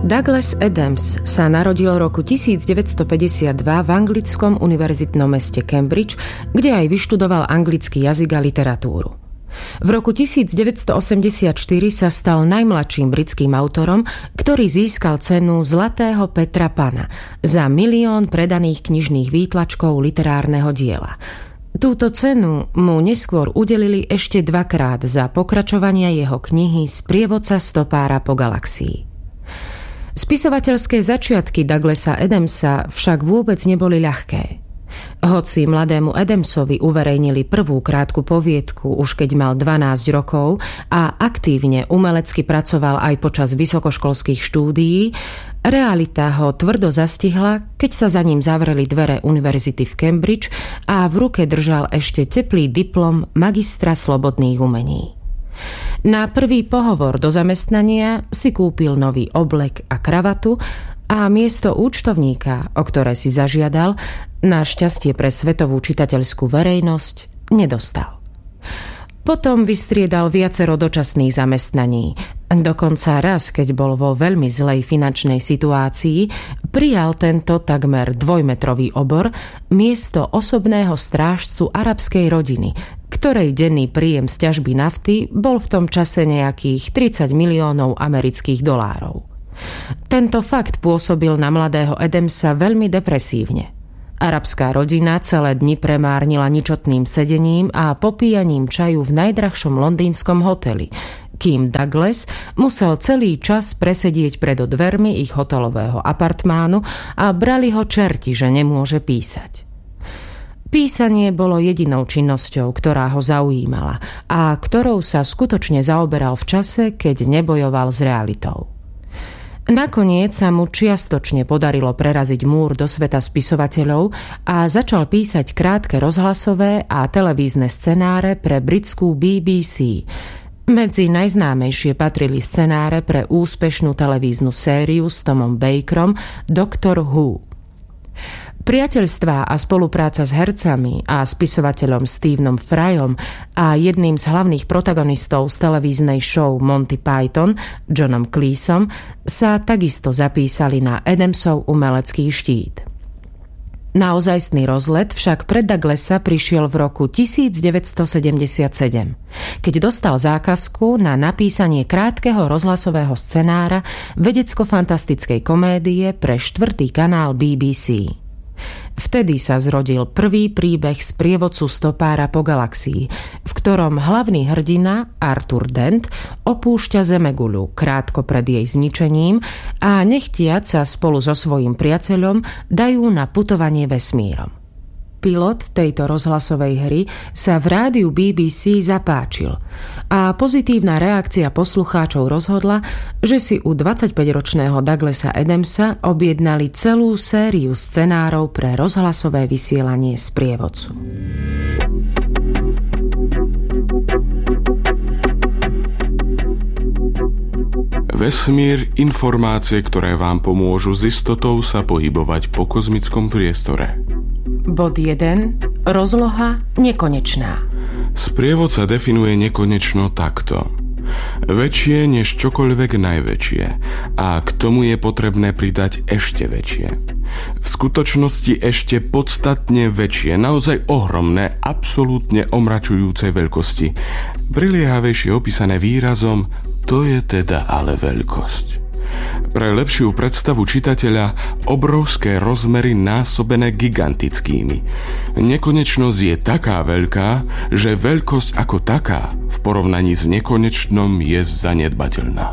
Douglas Adams sa narodil v roku 1952 v anglickom univerzitnom meste Cambridge, kde aj vyštudoval anglický jazyk a literatúru. V roku 1984 sa stal najmladším britským autorom, ktorý získal cenu Zlatého Petra Pana za 1 000 000 predaných knižných výtlačkov literárneho diela. Túto cenu mu neskôr udelili ešte 2-krát za pokračovanie jeho knihy Sprievodca stopára po galaxii. Spisovateľské začiatky Douglasa Adamsa však vôbec neboli ľahké. Hoci mladému Adamsovi uverejnili prvú krátku poviedku už keď mal 12 rokov a aktívne umelecky pracoval aj počas vysokoškolských štúdií, realita ho tvrdo zastihla, keď sa za ním zavreli dvere univerzity v Cambridge a v ruke držal ešte teplý diplom magistra slobodných umení. Na prvý pohovor do zamestnania si kúpil nový oblek a kravatu a miesto účtovníka, o ktoré si zažiadal, na šťastie pre svetovú čitateľskú verejnosť nedostal. Potom vystriedal viacero dočasných zamestnaní. Dokonca raz, keď bol vo veľmi zlej finančnej situácii, prijal tento takmer 2-metrový obor miesto osobného strážcu arabskej rodiny, ktorej denný príjem z ťažby nafty bol v tom čase nejakých 30 miliónov amerických dolárov. Tento fakt pôsobil na mladého Adamsa veľmi depresívne. Arabská rodina celé dni premárnila ničotným sedením a popíjaním čaju v najdrahšom londýnskom hoteli, kým Douglas musel celý čas presedieť pred dvermi ich hotelového apartmánu a brali ho čerti, že nemôže písať. Písanie bolo jedinou činnosťou, ktorá ho zaujímala a ktorou sa skutočne zaoberal v čase, keď nebojoval s realitou. Nakoniec sa mu čiastočne podarilo preraziť múr do sveta spisovateľov a začal písať krátke rozhlasové a televízne scenáre pre britskú BBC. Medzi najznámejšie patrili scenáre pre úspešnú televíznu sériu s Tomom Bakerom Doctor Who. Priateľstvá a spolupráca s hercami a spisovateľom Stephenom Fryom a jedným z hlavných protagonistov z televíznej show Monty Python, Johnom Cleeseom, sa takisto zapísali na Adamsov umelecký štít. Naozajstný rozlet však pre Douglasa prišiel v roku 1977, keď dostal zákazku na napísanie krátkeho rozhlasového scenára vedecko-fantastickej komédie pre 4. kanál BBC. Vtedy sa zrodil prvý príbeh Sprievodcu stopára po galaxii, v ktorom hlavný hrdina Arthur Dent opúšťa Zemeguľu krátko pred jej zničením a nechtiac sa spolu so svojím priateľom dajú na putovanie vesmírom. Pilot tejto rozhlasovej hry sa v rádiu BBC zapáčil a pozitívna reakcia poslucháčov rozhodla, že si u 25-ročného Douglasa Adamsa objednali celú sériu scenárov pre rozhlasové vysielanie Sprievodcu. Vesmír, informácie, ktoré vám pomôžu s istotou sa pohybovať po kozmickom priestore. Bod 1. Rozloha nekonečná. Sprievodca definuje nekonečno takto. Väčšie než čokoľvek najväčšie a k tomu je potrebné pridať ešte väčšie. V skutočnosti ešte podstatne väčšie, naozaj ohromné, absolútne omračujúcej veľkosti. Priliehavejšie opísané výrazom to je teda ale veľkosť. Pre lepšiu predstavu čitateľa obrovské rozmery násobené gigantickými. Nekonečnosť je taká veľká, že veľkosť ako taká v porovnaní s nekonečnom je zanedbateľná.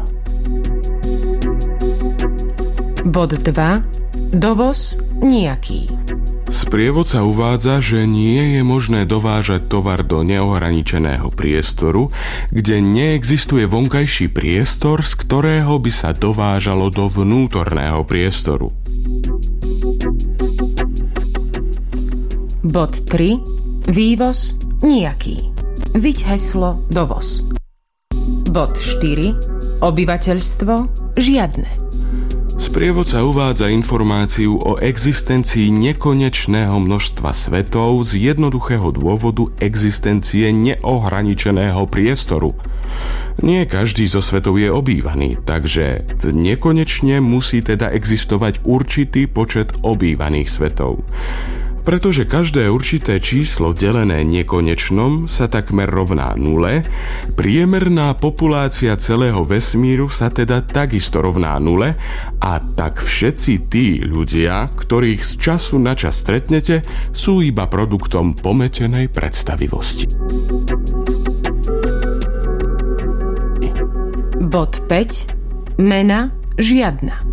Bod 2. Dovoz nejaký. Sprievodca uvádza, že nie je možné dovážať tovar do neohraničeného priestoru, kde neexistuje vonkajší priestor, z ktorého by sa dovážalo do vnútorného priestoru. Bod 3. Vývoz nejaký. Viď heslo dovoz. Bod 4. Obyvateľstvo žiadne. Sprievodca uvádza informáciu o existencii nekonečného množstva svetov z jednoduchého dôvodu existencie neohraničeného priestoru. Nie každý zo svetov je obývaný, takže nekonečne musí teda existovať určitý počet obývaných svetov. Pretože každé určité číslo delené nekonečnom sa takmer rovná nule, priemerná populácia celého vesmíru sa teda takisto rovná nule a tak všetci tí ľudia, ktorých z času na čas stretnete, sú iba produktom pometenej predstavivosti. Bod 5. Mena žiadna.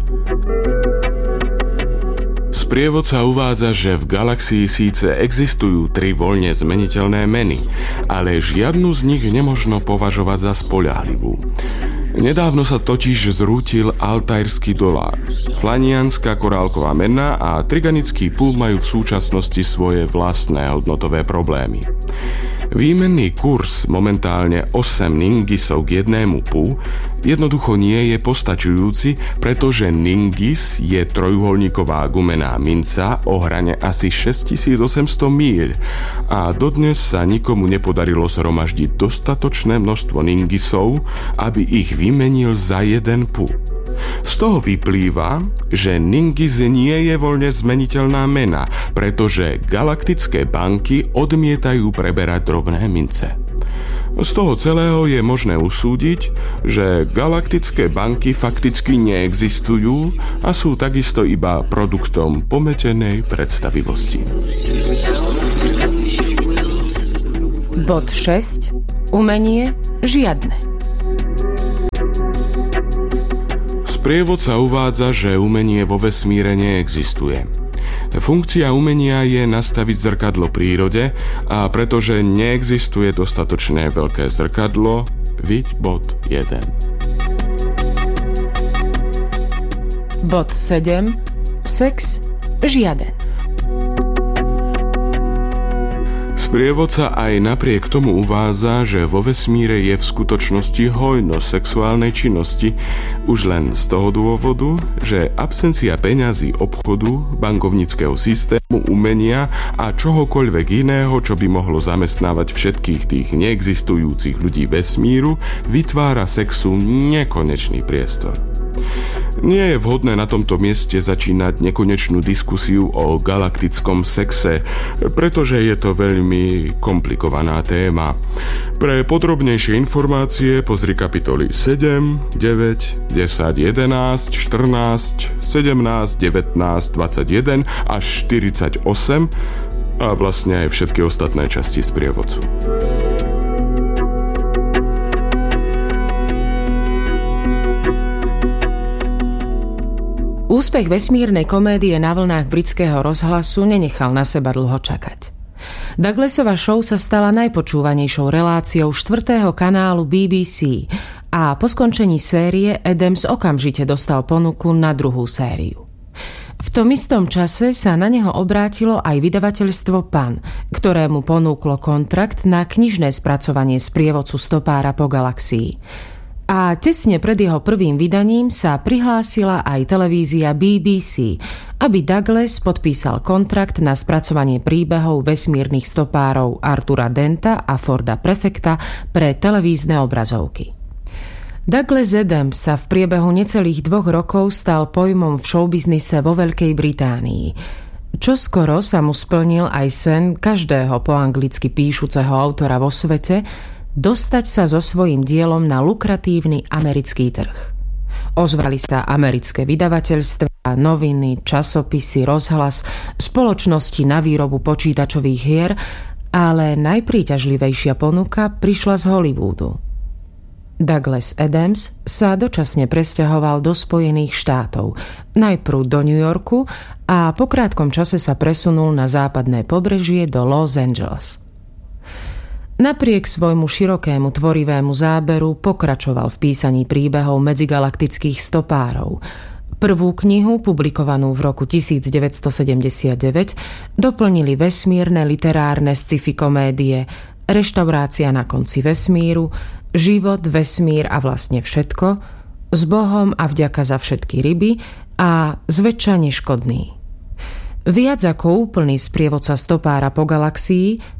Sprievodca uvádza, že v galaxii síce existujú 3 voľne zmeniteľné meny, ale žiadnu z nich nemožno považovať za spoľahlivú. Nedávno sa totiž zrútil altairský dolár. Flanianská korálková mena a triganický púl majú v súčasnosti svoje vlastné hodnotové problémy. Výmenný kurz momentálne 8 ningisov k 1 pu jednoducho nie je postačujúci, pretože ningis je trojuholníková gumená minca o hrane asi 6800 míľ a dodnes sa nikomu nepodarilo zhromaždiť dostatočné množstvo ningisov, aby ich vymenil za 1 pu. Z toho vyplýva, že ningis nie je voľne zmeniteľná mena, pretože galaktické banky odmietajú preberať drobné mince. Z toho celého je možné usúdiť, že galaktické banky fakticky neexistujú a sú takisto iba produktom pometenej predstavivosti. Bod 6. Umenie žiadne. Sprievodca uvádza, že umenie vo vesmíre neexistuje. Funkcia umenia je nastaviť zrkadlo prírode a pretože neexistuje dostatočne veľké zrkadlo, viď bod 1. Bod 7. Sex žiaden. Sprievodca aj napriek tomu uvádza, že vo vesmíre je v skutočnosti hojnosť sexuálnej činnosti už len z toho dôvodu, že absencia peňazí, obchodu, bankovníckeho systému, umenia a čohokoľvek iného, čo by mohlo zamestnávať všetkých tých neexistujúcich ľudí vesmíru, vytvára sexu nekonečný priestor. Nie je vhodné na tomto mieste začínať nekonečnú diskusiu o galaktickom sexe, pretože je to veľmi komplikovaná téma. Pre podrobnejšie informácie pozri kapitoly 7, 9, 10, 11, 14, 17, 19, 21 až 48 a vlastne aj všetky ostatné časti sprievodcu. Úspech vesmírnej komédie na vlnách britského rozhlasu nenechal na seba dlho čakať. Douglasova show sa stala najpočúvanejšou reláciou 4. kanálu BBC a po skončení série Adams okamžite dostal ponuku na druhú sériu. V tom istom čase sa na neho obrátilo aj vydavateľstvo Pan, ktorému ponúklo kontrakt na knižné spracovanie sprievodcu stopára po galaxii. A tesne pred jeho prvým vydaním sa prihlásila aj televízia BBC, aby Douglas podpísal kontrakt na spracovanie príbehov vesmírnych stopárov Artura Denta a Forda Prefecta pre televízne obrazovky. Douglas Adams sa v priebehu necelých 2 rokov stal pojmom v showbiznise vo Veľkej Británii. Čoskoro sa mu splnil aj sen každého po anglicky píšuceho autora vo svete dostať sa so svojím dielom na lukratívny americký trh. Ozvali sa americké vydavateľstvá, noviny, časopisy, rozhlas, spoločnosti na výrobu počítačových hier, ale najpríťažlivejšia ponuka prišla z Hollywoodu. Douglas Adams sa dočasne presťahoval do Spojených štátov, najprv do New Yorku a po krátkom čase sa presunul na západné pobrežie do Los Angeles. Napriek svojmu širokému tvorivému záberu pokračoval v písaní príbehov medzigalaktických stopárov. Prvú knihu, publikovanú v roku 1979, doplnili vesmírne literárne sci-fi komédie Reštaurácia na konci vesmíru, Život, vesmír a vlastne všetko, S Bohom a vďaka za všetky ryby a Zväčša neškodný. Viac ako úplný sprievodca stopára po galaxii,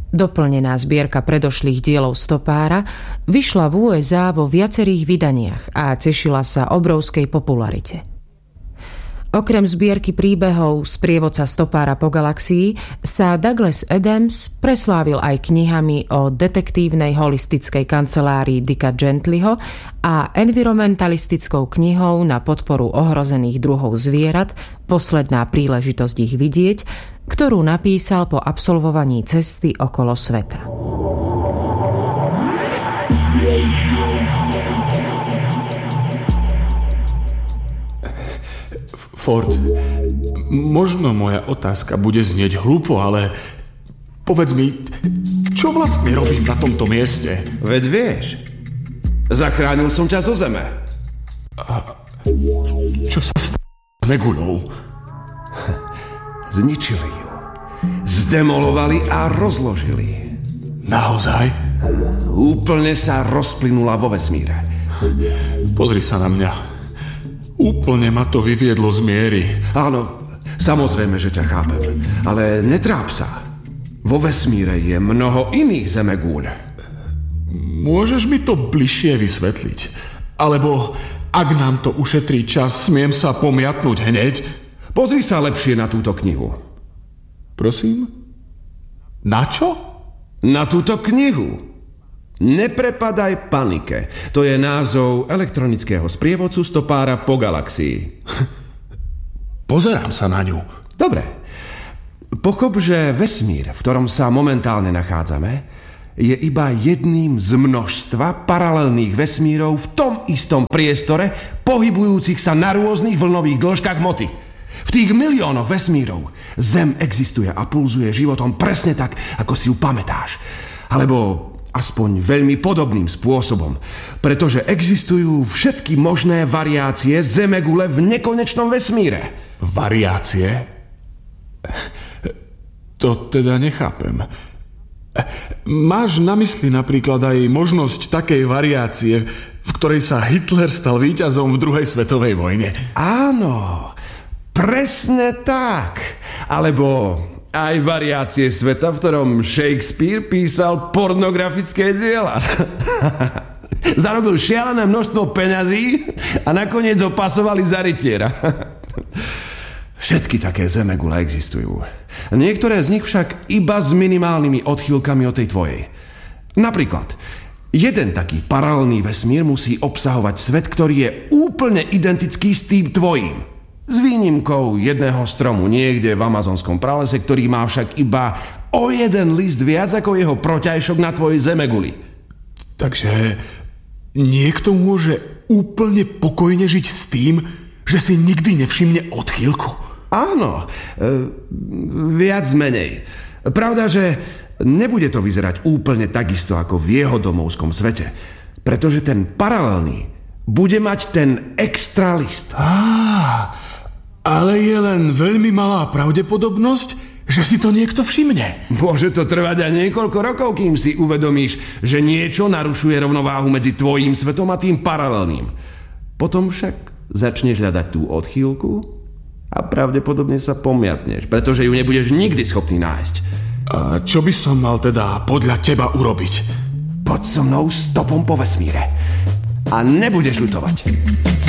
Doplnená zbierka predošlých dielov stopára vyšla v USA vo viacerých vydaniach a tešila sa obrovskej popularite. Okrem zbierky príbehov Sprievodca stopára po galaxii sa Douglas Adams preslávil aj knihami o detektívnej holistickej kancelárii Dicka Gentlyho a environmentalistickou knihou na podporu ohrozených druhov zvierat Posledná príležitosť ich vidieť, ktorú napísal po absolvovaní cesty okolo sveta. Ford, možno moja otázka bude znieť hlúpo, ale povedz mi, čo vlastne robím na tomto mieste? Veď vieš, zachránil som ťa zo zeme. A čo sa stalo s Megulou? Zničili ju. Zdemolovali a rozložili. Naozaj? Úplne sa rozplynula vo vesmíre. Pozri sa na mňa. Úplne ma to vyviedlo z miery. Áno, samozrejme, že ťa chápem. Ale netráp sa. Vo vesmíre je mnoho iných zemegúľ. Môžeš mi to bližšie vysvetliť? Alebo, ak nám to ušetrí čas, smiem sa pomiatnúť hneď? Pozri sa lepšie na túto knihu. Prosím? Na čo? Na túto knihu. Neprepadaj panike. To je názov elektronického sprievodcu stopára po galaxii. Pozerám sa na ňu. Dobre. Pochop, že vesmír, v ktorom sa momentálne nachádzame, je iba jedným z množstva paralelných vesmírov v tom istom priestore, pohybujúcich sa na rôznych vlnových dĺžkach hmoty. V tých miliónoch vesmírov Zem existuje a pulzuje životom presne tak, ako si ju pamätáš. Alebo aspoň veľmi podobným spôsobom, pretože existujú všetky možné variácie zemegule v nekonečnom vesmíre. Variácie? To teda nechápem. Máš na mysli napríklad aj možnosť takej variácie, v ktorej sa Hitler stal víťazom v druhej svetovej vojne? Áno, presne tak. Alebo aj variácie sveta, v ktorom Shakespeare písal pornografické diela. Zarobil šialené množstvo peňazí a nakoniec ho pasovali za rytiera. Všetky také zemegule existujú. Niektoré z nich však iba s minimálnymi odchýlkami od tej tvojej. Napríklad, jeden taký paralelný vesmír musí obsahovať svet, ktorý je úplne identický s tým tvojím. S výnimkou jedného stromu niekde v amazonskom pralese, ktorý má však iba o jeden list viac ako jeho proťajšok na tvojej zemeguli. Takže niekto môže úplne pokojne žiť s tým, že si nikdy nevšimne odchýlku? Áno, viac menej. Pravda, že nebude to vyzerať úplne takisto ako v jeho domovskom svete, pretože ten paralelný bude mať ten extra list. Ale je len veľmi malá pravdepodobnosť, že si to niekto všimne. Môže to trvať aj niekoľko rokov, kým si uvedomíš, že niečo narušuje rovnováhu medzi tvojím svetom a tým paralelným. Potom však začneš hľadať tú odchýlku a pravdepodobne sa pomiatneš, pretože ju nebudeš nikdy schopný nájsť. A čo by som mal teda podľa teba urobiť? Poď so mnou stopom po vesmíre a nebudeš ľutovať.